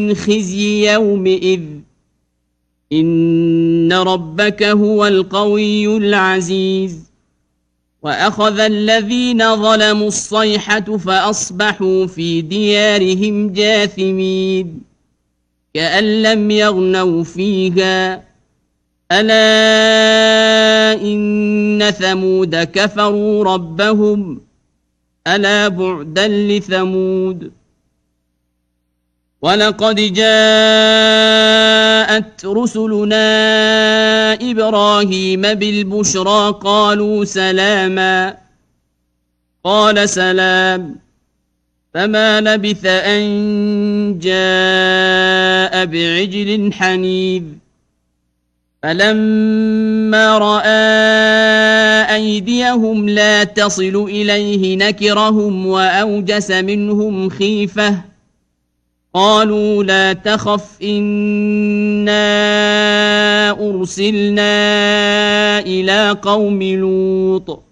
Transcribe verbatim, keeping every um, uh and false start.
خزي يومئذ إن ربك هو القوي العزيز وأخذ الذين ظلموا الصيحة فأصبحوا في ديارهم جاثمين كأن لم يغنوا فيها ألا إن ثمود كفروا ربهم ألا بعدا لثمود ولقد جاءت رسلنا إبراهيم بالبشرى قالوا سلاما قال سلام فما لبث أن جاء بعجل حنيذ فلما رأى أيديهم لا تصل إليه نكرهم وأوجس منهم خيفة قالوا لا تخف إنا أرسلنا إلى قوم لوط